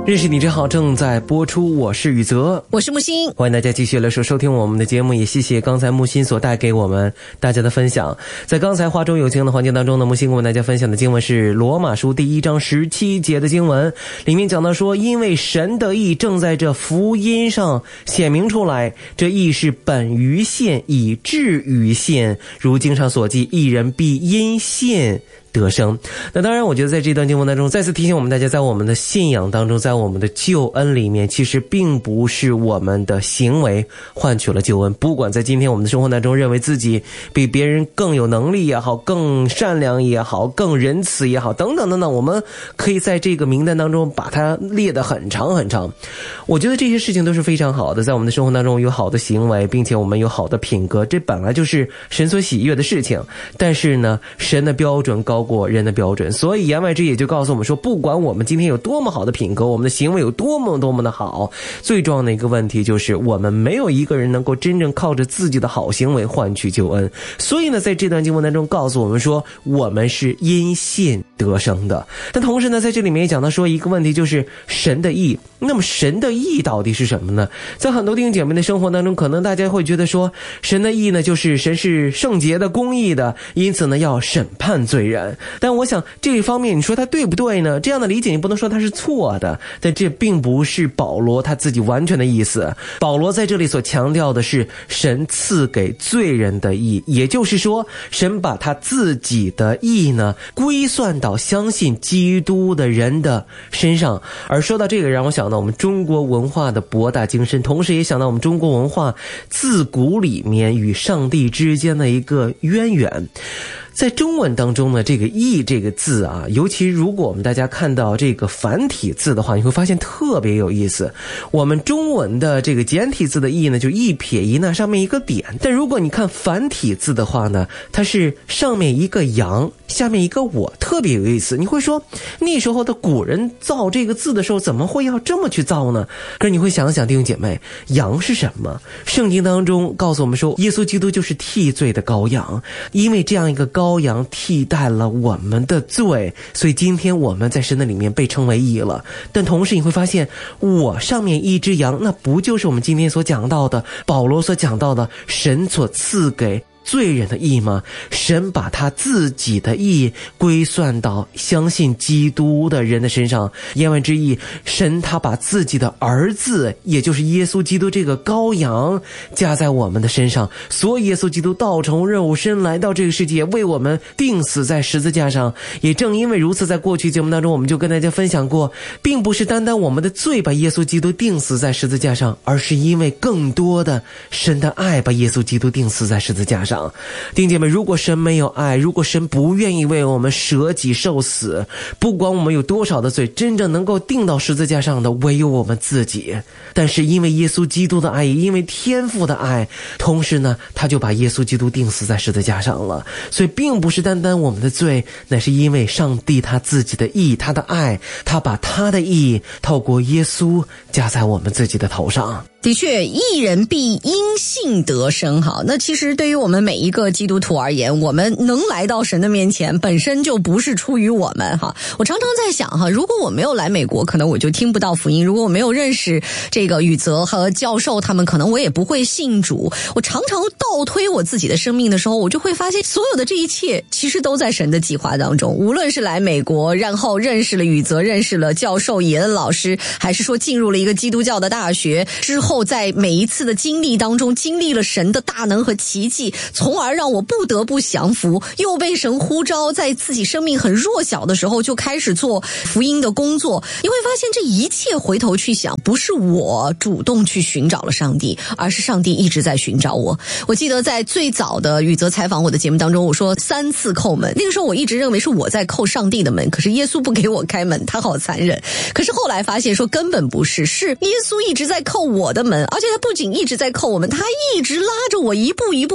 认识你真好正在播出，我是宇泽， 我是木星， 欢迎大家继续来收听我们的节目，也谢谢刚才木星所带给我们大家的分享。在刚才话中有情的环节当中呢，木星跟大家分享的经文是罗马书第1章17节的经文，里面讲到说，因为神的义正在这福音上显明出来，这义是本于信，以至于信，如经上所记，义人必因信得生。那当然我觉得在这段经文当中再次提醒我们大家，在我们的信仰当中，在我们的救恩里面，其实并不是我们的行为换取了救恩。不管在今天我们的生活当中认为自己比别人更有能力也好，更善良也好，更仁慈也好，等等等等，我们可以在这个名单当中把它列得很长很长。我觉得这些事情都是非常好的，在我们的生活当中有好的行为，并且我们有好的品格，这本来就是神所喜悦的事情。但是呢，神的标准高过人的标准，所以言外之意也就告诉我们说，不管我们今天有多么好的品格，我们的行为有多么的好，最重要的一个问题就是我们没有一个人能够真正靠着自己的好行为换取救恩。所以呢，在这段经文当中告诉我们说，我们是因信得生的。但同时呢，在这里面也讲到说一个问题，就是神的义。那么神的义到底是什么呢？在很多弟兄姐妹的生活当中，可能大家会觉得说，神的义呢，就是神是圣洁的、公义的，因此呢要审判罪人。但我想这一方面你说他对不对呢？这样的理解你不能说他是错的，但这并不是保罗他自己完全的意思。保罗在这里所强调的是神赐给罪人的义，也就是说神把他自己的义呢归算到相信基督的人的身上。而说到这个，让我想到我们中国文化的博大精深，同时也想到我们中国文化自古里面与上帝之间的一个渊源。在中文当中呢，这个义这个字啊，尤其如果我们大家看到这个繁体字的话，你会发现特别有意思。我们中文的这个简体字的义呢，就一撇一捺上面一个点，但如果你看繁体字的话呢，它是上面一个羊，下面一个我，特别有意思。你会说那时候的古人造这个字的时候怎么会要这么去造呢？可是你会想想弟兄姐妹，羊是什么？圣经当中告诉我们说，耶稣基督就是替罪的羔羊，因为这样一个羔羊替代了我们的罪，所以今天我们在神的里面被称为义了。但同时你会发现，我上面一只羊，那不就是我们今天所讲到的，保罗所讲到的神所赐给罪人的义吗？神把他自己的义归算到相信基督的人的身上。言外之意，神他把自己的儿子，也就是耶稣基督这个羔羊加在我们的身上，所以耶稣基督道成肉身来到这个世界，为我们钉死在十字架上。也正因为如此，在过去节目当中我们就跟大家分享过，并不是单单我们的罪把耶稣基督钉死在十字架上，而是因为更多的神的爱把耶稣基督钉死在十字架上。弟兄姐妹，如果神没有爱，如果神不愿意为我们舍己受死，不管我们有多少的罪，真正能够钉到十字架上的唯有我们自己。但是因为耶稣基督的爱，也因为天父的爱，同时呢他就把耶稣基督钉死在十字架上了。所以并不是单单我们的罪，乃是因为上帝他自己的义，他的爱，他把他的义透过耶稣加在我们自己的头上。 的确，义人必因信得生。好，那其实对于我们每一个基督徒而言，我们能来到神的面前，本身就不是出于我们哈。我常常在想哈，如果我没有来美国，可能我就听不到福音；如果我没有认识这个宇泽和教授他们，可能我也不会信主。我常常倒推我自己的生命的时候，我就会发现，所有的这一切其实都在神的计划当中。无论是来美国，然后认识了宇泽，认识了教授以恩老师，还是说进入了一个基督教的大学之后，在每一次的经历当中经历了神的大能和奇迹，从而让我不得不降服，又被神呼召在自己生命很弱小的时候就开始做福音的工作。你会发现这一切回头去想，不是我主动去寻找了上帝，而是上帝一直在寻找我。我记得在最早的宇泽采访我的节目当中，我说3次叩门，那个时候我一直认为是我在叩上帝的门，可是耶稣不给我开门，他好残忍。可是后来发现说根本不是，是耶稣一直在叩我的门，而且他不仅一直在叩我们，他一直拉着我一步一步走到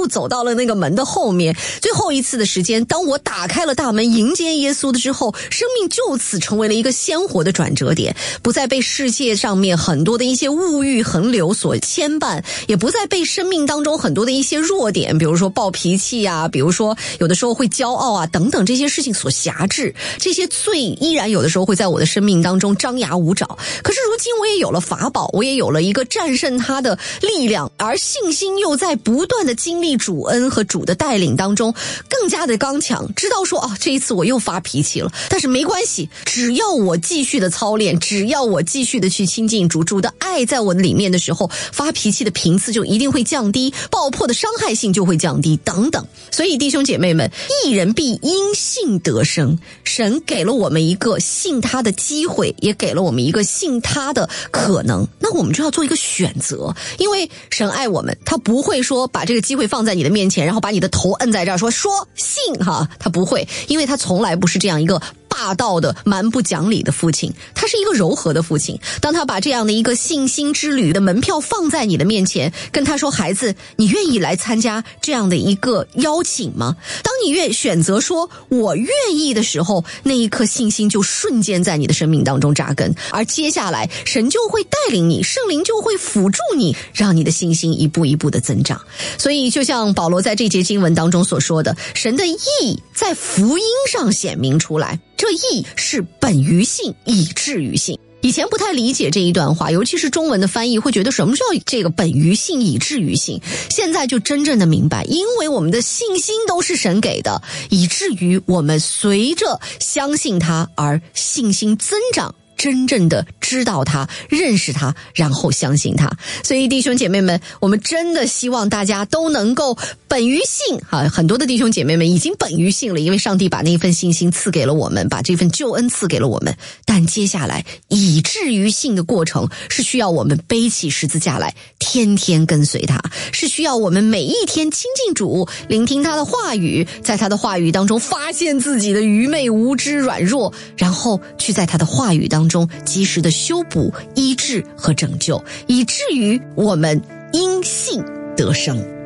到了那个门的后面，最后一次的时间，当我打开了大门迎接耶稣的之后，生命就此成为了一个鲜活的转折点，不再被世界上面很多的一些物欲横流所牵绊，也不再被生命当中很多的一些弱点，比如说暴脾气啊，比如说有的时候会骄傲啊等等这些事情所辖制，这些罪依然有的时候会在我的生命当中张牙舞爪。可是如今我也有了法宝，我也有了一个战胜它的力量，而信心又在不断的经历主恩和主的带领当中更加的刚强，知道说这一次我又发脾气了，但是没关系，只要我继续的操练，只要我继续的去亲近主，主的爱在我的里面的时候，发脾气的频次就一定会降低，爆破的伤害性就会降低等等。所以弟兄姐妹们，义人必因信得生，神给了我们一个信他的机会，也给了我们一个信他的可能，那我们就要做一个选择，因为神爱我们，他不会说把这个机会放在你的面前，然后把你的头摁在这儿说信哈，他不会，因为他从来不是这样一个霸道的蛮不讲理的父亲，他是一个柔和的父亲。当他把这样的一个信心之旅的门票放在你的面前，跟他说，孩子，你愿意来参加这样的一个邀请吗？当你选择说我愿意的时候，那一刻信心就瞬间在你的生命当中扎根，而接下来神就会带领你，圣灵就会辅助你，让你的信心一步一步的增长。所以就像保罗在这节经文当中所说的，神的义在福音上显明出来，这义是本于信，以至于信。以前不太理解这一段话，尤其是中文的翻译，会觉得什么叫这个本于信，以至于信。现在就真正的明白，因为我们的信心都是神给的，以至于我们随着相信他而信心增长，真正的知道他，认识他，然后相信他。所以弟兄姐妹们，我们真的希望大家都能够本于信很多的弟兄姐妹们已经本于信了，因为上帝把那份信心赐给了我们，把这份救恩赐给了我们。但接下来以至于信的过程是需要我们背起十字架来，天天跟随他，是需要我们每一天亲近主，聆听他的话语，在他的话语当中发现自己的愚昧无知软弱，然后去在他的话语当中及时的修补、医治和拯救，以至于我们因信得生。